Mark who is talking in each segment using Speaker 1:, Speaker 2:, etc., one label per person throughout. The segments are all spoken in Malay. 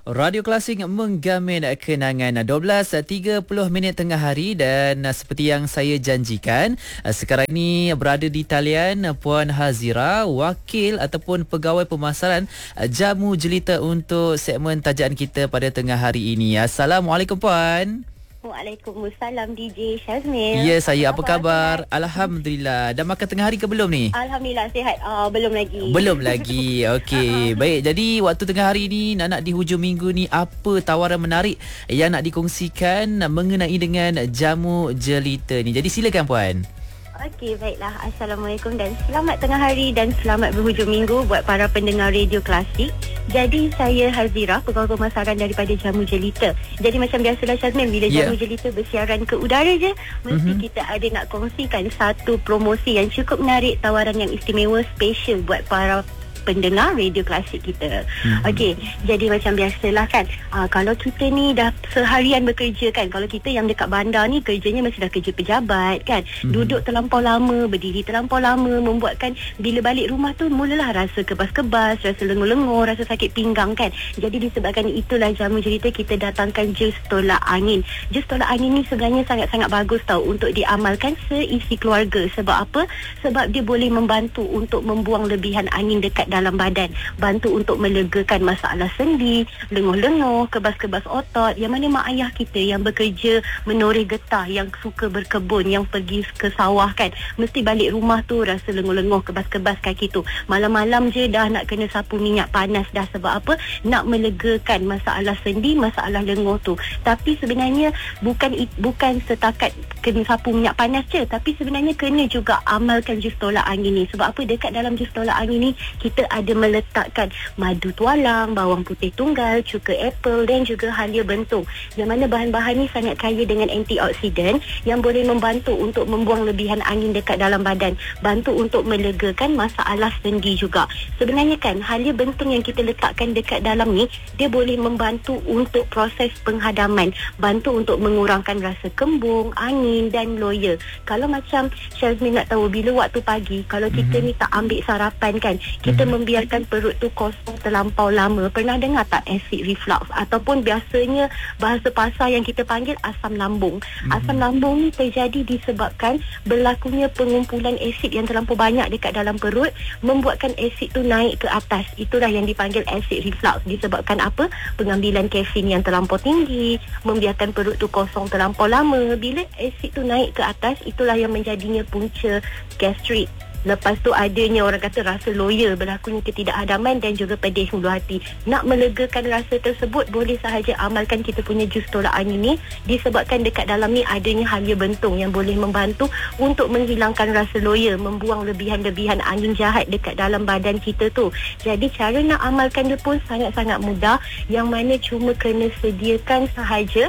Speaker 1: Radio Klasik menggamin kenangan 12.30 minit tengah hari dan seperti yang saya janjikan, sekarang ini berada di talian Puan Hazira, wakil ataupun pegawai pemasaran jamu jelita untuk segmen tajaan kita pada tengah hari ini. Assalamualaikum Puan.
Speaker 2: Waalaikumsalam DJ Syazmil.
Speaker 1: Ya, saya apa khabar? Alhamdulillah. Dah makan tengah hari ke belum ni?
Speaker 2: Alhamdulillah sihat. Belum lagi.
Speaker 1: Belum lagi. Okey. Baik, jadi waktu tengah hari ni nak di hujung minggu ni, apa tawaran menarik yang nak dikongsikan mengenai dengan jamu jelita ni? Jadi silakan Puan.
Speaker 2: Okey, baiklah. Assalamualaikum dan selamat tengah hari dan selamat berhujung minggu buat para pendengar Radio Klasik. Jadi saya Hazira, pegawai pemasaran daripada Jamu Jelita. Jadi macam biasalah Syazmin, bila Jamu Jelita bersiaran ke udara je, mesti kita ada nak kongsikan satu promosi yang cukup menarik, tawaran yang istimewa, special buat para pendengar Radio Klasik kita. Okey, jadi macam biasalah kan, kalau kita ni dah seharian bekerja kan, kalau kita yang dekat bandar ni kerjanya masih dah kerja pejabat kan, duduk terlampau lama, berdiri terlampau lama, membuatkan bila balik rumah tu mulalah rasa kebas-kebas, rasa lengur-lengur, rasa sakit pinggang kan. Jadi disebabkan itulah Jamu Jelita kita datangkan jus tolak angin. Jus tolak angin ni sebenarnya sangat-sangat bagus tau untuk diamalkan seisi keluarga. Sebab apa? Sebab dia boleh membantu untuk membuang lebihan angin dekat dalam badan, bantu untuk melegakan masalah sendi, lenguh-lenguh, kebas-kebas otot. Yang mana mak ayah kita yang bekerja menoreh getah, yang suka berkebun, yang pergi ke sawah kan, mesti balik rumah tu rasa lenguh-lenguh, kebas-kebas kaki tu. Malam-malam je dah nak kena sapu minyak panas dah. Sebab apa? Nak melegakan masalah sendi, masalah lenguh tu. Tapi sebenarnya bukan setakat kena sapu minyak panas je, tapi sebenarnya kena juga amalkan jus tolak angin ni. Sebab apa? Dekat dalam jus tolak angin ni kita ada meletakkan madu tualang, bawang putih tunggal, cuka apple dan juga halia bentung. Yang mana bahan-bahan ni sangat kaya dengan antioksidan yang boleh membantu untuk membuang lebihan angin dekat dalam badan, bantu untuk melegakan masalah sendi juga. Sebenarnya kan halia bentung yang kita letakkan dekat dalam ni, dia boleh membantu untuk proses penghadaman, bantu untuk mengurangkan rasa kembung, angin dan loya. Kalau macam Syazmin nak tahu, bila waktu pagi kalau kita ni tak ambil sarapan kan, kita membiarkan perut tu kosong terlampau lama. Pernah dengar tak acid reflux ataupun biasanya bahasa pasar yang kita panggil asam lambung? Asam lambung ni terjadi disebabkan berlakunya pengumpulan asid yang terlampau banyak dekat dalam perut, membuatkan asid tu naik ke atas. Itulah yang dipanggil acid reflux. Disebabkan apa? Pengambilan kafein yang terlampau tinggi, membiarkan perut tu kosong terlampau lama. Bila asid tu naik ke atas, itulah yang menjadinya punca gastrik. Lepas tu adanya orang kata rasa loya, berlakunya ketidakhadaman dan juga pedih hulu hati. Nak melegakan rasa tersebut, boleh sahaja amalkan kita punya jus tolak angin ni. Disebabkan dekat dalam ni adanya halia bentung yang boleh membantu untuk menghilangkan rasa loya, membuang lebihan-lebihan angin jahat dekat dalam badan kita tu. Jadi cara nak amalkan dia pun sangat-sangat mudah, yang mana cuma kena sediakan sahaja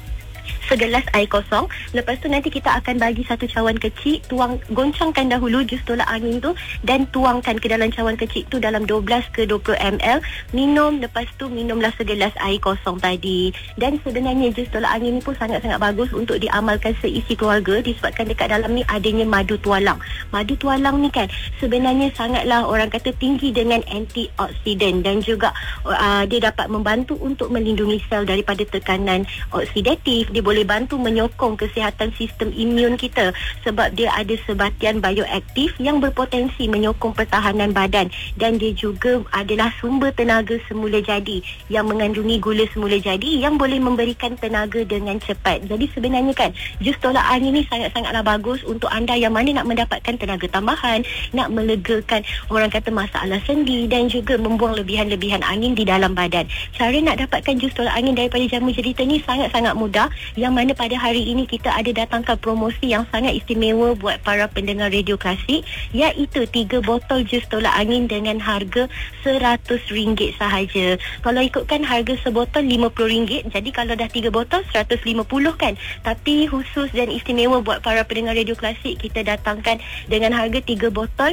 Speaker 2: segelas air kosong. Lepas tu nanti kita akan bagi satu cawan kecil, goncangkan dahulu jus tolak angin tu dan tuangkan ke dalam cawan kecil tu dalam 12 ke 20 ml. Minum, lepas tu minumlah segelas air kosong tadi. Dan sebenarnya jus tolak angin ni pun sangat-sangat bagus untuk diamalkan seisi keluarga, disebabkan dekat dalam ni adanya madu tualang. Madu tualang ni kan sebenarnya sangatlah orang kata tinggi dengan antioksidan dan juga dia dapat membantu untuk melindungi sel daripada tekanan oksidatif. Dia boleh bantu menyokong kesihatan sistem imun kita sebab dia ada sebatian bioaktif yang berpotensi menyokong pertahanan badan, dan dia juga adalah sumber tenaga semula jadi yang mengandungi gula semula jadi yang boleh memberikan tenaga dengan cepat. Jadi sebenarnya kan jus tolak angin ni sangat-sangatlah bagus untuk anda yang mana nak mendapatkan tenaga tambahan, nak melegakan orang kata masalah sendi dan juga membuang lebihan-lebihan angin di dalam badan. Cara nak dapatkan jus tolak angin daripada Jamu Jelita ni sangat-sangat mudah, yang mana pada hari ini kita ada datangkan promosi yang sangat istimewa buat para pendengar Radio Klasik, iaitu 3 botol jus tolak angin dengan harga RM100 sahaja. Kalau ikutkan harga sebotol RM50, jadi kalau dah 3 botol RM150 kan. Tapi khusus dan istimewa buat para pendengar Radio Klasik, kita datangkan dengan harga 3 botol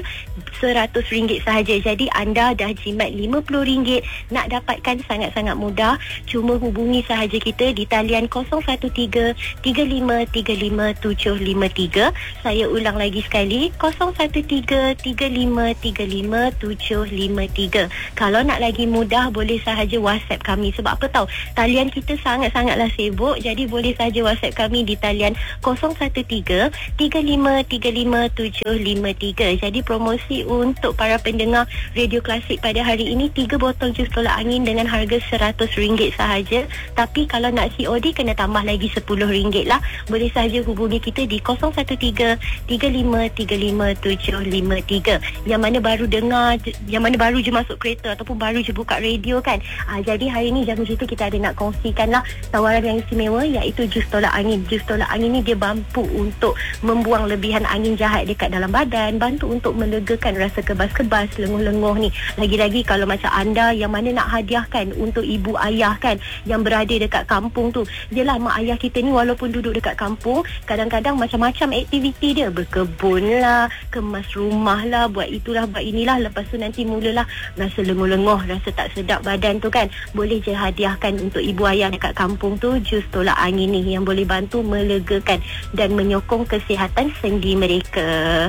Speaker 2: RM100 sahaja. Jadi anda dah jimat RM50. Nak dapatkan sangat-sangat mudah, cuma hubungi sahaja kita di talian 013 0113-3535-753. Saya ulang lagi sekali, 0113-3535-753. Kalau nak lagi mudah, boleh sahaja WhatsApp kami. Sebab apa tahu, talian kita sangat-sangatlah sibuk. Jadi boleh sahaja WhatsApp kami di talian 0113-3535-753. Jadi promosi untuk para pendengar Radio Klasik pada hari ini, 3 botol jus tolak angin dengan harga RM100 sahaja. Tapi kalau nak COD kena tambah lagi RM10 lah. Boleh sahaja hubungi kita di 0113-3535-753. Yang mana baru dengar, yang mana baru je masuk kereta ataupun baru je buka radio kan. Jadi hari ni Jamu Cerita kita ada nak kongsikan lah tawaran yang istimewa, iaitu jus tolak angin. Jus tolak angin ni dia mampu untuk membuang lebihan angin jahat dekat dalam badan, bantu untuk melegakan rasa kebas-kebas, lenguh-lenguh ni. Lagi-lagi kalau macam anda yang mana nak hadiahkan untuk ibu ayah kan, yang berada dekat kampung tu. Yelah, mak ayah kita ni walaupun duduk dekat kampung, kadang-kadang macam-macam aktiviti dia. Berkebun lah, kemas rumah lah, buat itulah, buat inilah. Lepas tu nanti mulalah rasa lenguh-lenguh, rasa tak sedap badan tu kan. Boleh je hadiahkan untuk ibu ayah dekat kampung tu jus tolak angin ni, yang boleh bantu melegakan dan menyokong kesihatan sendi mereka.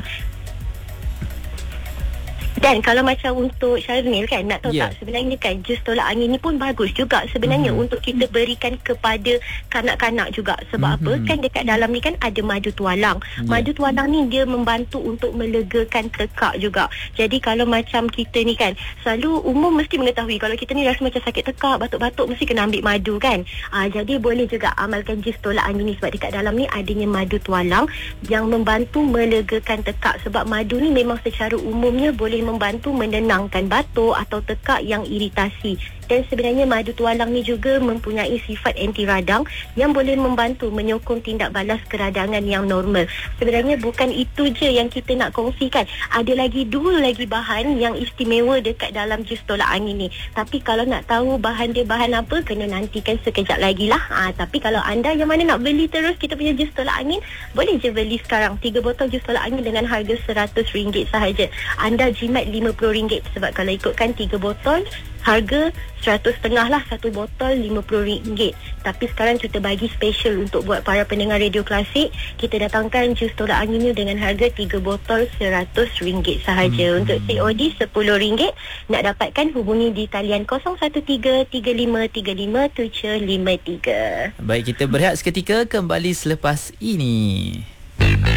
Speaker 2: Dan kalau macam untuk Syarnil kan, nak tahu tak, sebenarnya kan jus tolak angin ni pun bagus juga sebenarnya untuk kita berikan kepada kanak-kanak juga. Sebab apa? Kan dekat dalam ni kan ada madu tualang. Madu tualang ni dia membantu untuk melegakan tekak juga. Jadi kalau macam kita ni kan, selalu umum mesti mengetahui kalau kita ni rasa macam sakit tekak, batuk-batuk, mesti kena ambil madu kan. Jadi boleh juga amalkan jus tolak angin ni, sebab dekat dalam ni adanya madu tualang yang membantu melegakan tekak. Sebab madu ni memang secara umumnya boleh membantu menenangkan batuk atau tekak yang iritasi. Dan sebenarnya madu tualang ni juga mempunyai sifat anti radang yang boleh membantu menyokong tindak balas keradangan yang normal. Sebenarnya bukan itu je yang kita nak kongsikan. Ada lagi 2 lagi bahan yang istimewa dekat dalam jus tolak angin ni. Tapi kalau nak tahu bahan dia bahan apa, kena nantikan sekejap lagi lah. Tapi kalau anda yang mana nak beli terus kita punya jus tolak angin, boleh je beli sekarang. 3 botol jus tolak angin dengan harga RM100 sahaja. Anda jimat RM50. Sebab kalau ikutkan 3 botol, harga 100 setengah lah, 1 botol RM50. Tapi sekarang kita bagi special untuk buat para pendengar Radio Klasik. Kita datangkan jus tolak angin ni dengan harga 3 botol RM100 sahaja. Untuk COD RM10. Nak dapatkan, hubungi di talian 01133535-753.
Speaker 1: Baik, kita berehat seketika, kembali selepas ini.